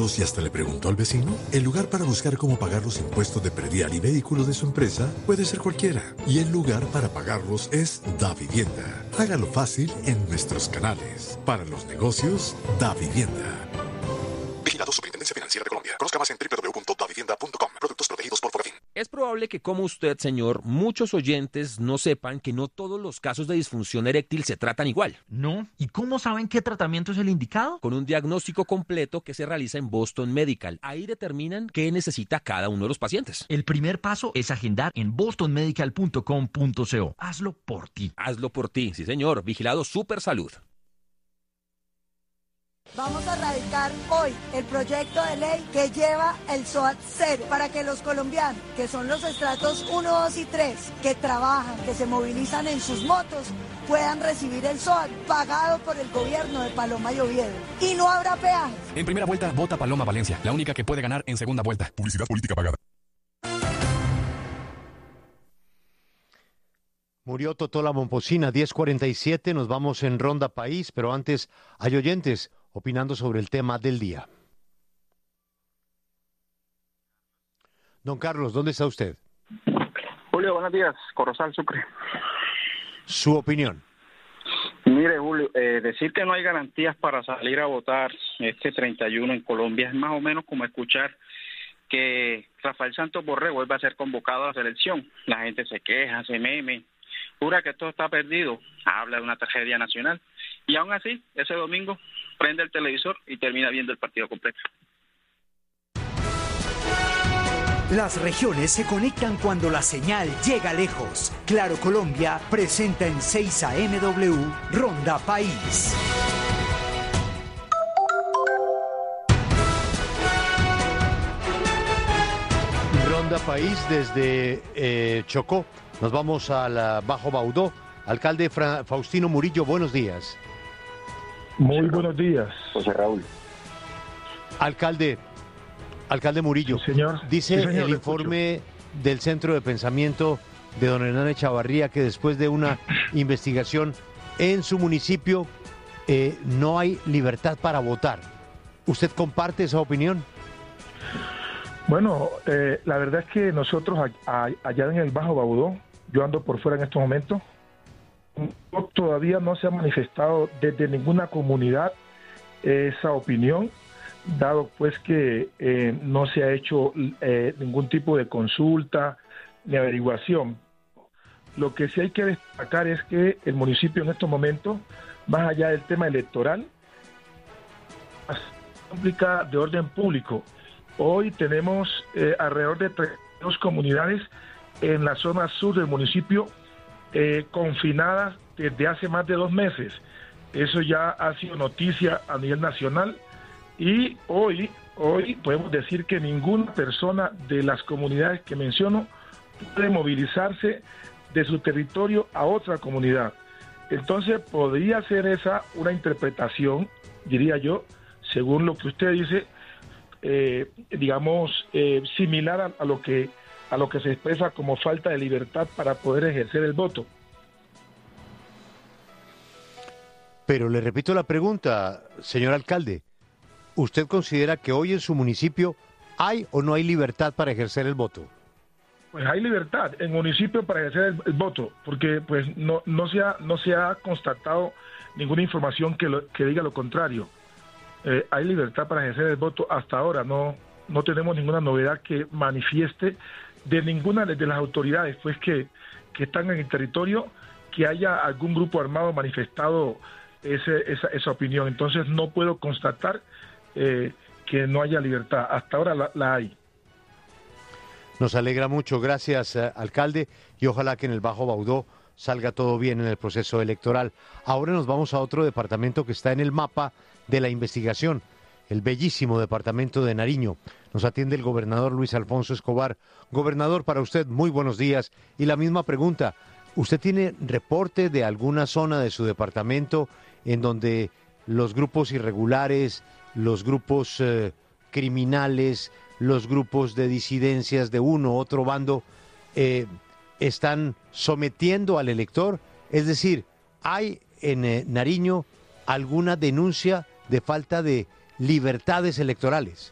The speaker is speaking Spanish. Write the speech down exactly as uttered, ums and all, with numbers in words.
ahorros y hasta le preguntó al vecino? El lugar para buscar cómo pagar los impuestos de predial y vehículos de su empresa puede ser cualquiera. Y el lugar para pagarlos es Davivienda. Hágalo fácil en nuestros canales. Para los negocios, Davivienda. Vigilado Superintendencia Financiera de Colombia. Conozca más en doble u doble u doble u punto davivienda punto com. Productos protegidos por Fobefin. Es probable que, como usted, señor, muchos oyentes no sepan que no todos los casos de disfunción eréctil se tratan igual. No. ¿Y cómo saben qué tratamiento es el indicado? Con un diagnóstico completo que se realiza en Boston Medical. Ahí determinan qué necesita cada uno de los pacientes. El primer paso es agendar en boston medical punto com punto co. Hazlo por ti. Hazlo por ti, sí señor. Vigilado Super Salud. Vamos a radicar hoy el proyecto de ley que lleva el SOAT cero para que los colombianos, que son los estratos uno, dos y tres, que trabajan, que se movilizan en sus motos, puedan recibir el SOAT pagado por el gobierno de Paloma y Oviedo. Y no habrá peajes. En primera vuelta, vota Paloma Valencia, la única que puede ganar en segunda vuelta. Publicidad política pagada. Murió Totola Momposina, diez cuarenta y siete, nos vamos en Ronda País, pero antes hay oyentes opinando sobre el tema del día. Don Carlos, ¿dónde está usted? Julio, buenos días, Corozal, Sucre. Su opinión. Mire, Julio, eh, decir que no hay garantías para salir a votar este treinta y uno en Colombia es más o menos como escuchar que Rafael Santos Borré vuelve a ser convocado a la selección. La gente se queja, se meme, jura que todo está perdido, habla de una tragedia nacional. Y aún así, ese domingo, prende el televisor y termina viendo el partido completo. Las regiones se conectan cuando la señal llega lejos. Claro Colombia presenta en seis A M W Ronda País. Ronda País desde eh, Chocó. Nos vamos al Bajo Baudó. Alcalde Fra- Faustino Murillo, buenos días. Muy buenos días, José Raúl. Alcalde, alcalde Murillo, sí, señor. dice Sí, señor, el le informe del Centro de Pensamiento de don Hernán Echavarría que después de una investigación en su municipio eh, no hay libertad para votar. ¿Usted comparte esa opinión? Bueno, eh, la verdad es que nosotros a, a, allá en el Bajo Baudó, yo ando por fuera en estos momentos, no, todavía no se ha manifestado desde ninguna comunidad esa opinión, dado pues que eh, no se ha hecho eh, ningún tipo de consulta ni averiguación. Lo que sí hay que destacar es que el municipio en estos momentos, más allá del tema electoral, es complicada de orden público. Hoy tenemos eh, alrededor de treinta y dos comunidades en la zona sur del municipio eh, confinadas desde hace más de dos meses. Eso ya ha sido noticia a nivel nacional y hoy, hoy podemos decir que ninguna persona de las comunidades que menciono puede movilizarse de su territorio a otra comunidad. Entonces podría ser esa una interpretación, diría yo, según lo que usted dice, eh, digamos, eh, similar a, a lo que a lo que se expresa como falta de libertad para poder ejercer el voto. Pero le repito la pregunta, señor alcalde. ¿Usted considera que hoy en su municipio hay o no hay libertad para ejercer el voto? Pues hay libertad en municipio para ejercer el, el voto, porque pues no no se ha no se ha constatado ninguna información que lo, que diga lo contrario. Eh, hay libertad para ejercer el voto hasta ahora. No no tenemos ninguna novedad que manifieste de ninguna de las autoridades pues que, que están en el territorio que haya algún grupo armado manifestado ese, esa, esa opinión. Entonces no puedo constatar eh, que no haya libertad. Hasta ahora la, la hay. Nos alegra mucho, gracias, eh, alcalde, y ojalá que en el Bajo Baudó salga todo bien en el proceso electoral. Ahora nos vamos a otro departamento que está en el mapa de la investigación, el bellísimo departamento de Nariño. Nos atiende el gobernador Luis Alfonso Escobar. Gobernador, para usted, muy buenos días. Y la misma pregunta, ¿usted tiene reporte de alguna zona de su departamento en donde los grupos irregulares, los grupos eh, criminales, los grupos de disidencias de uno u otro bando eh, están sometiendo al elector? Es decir, ¿hay en eh, Nariño alguna denuncia de falta de libertades electorales?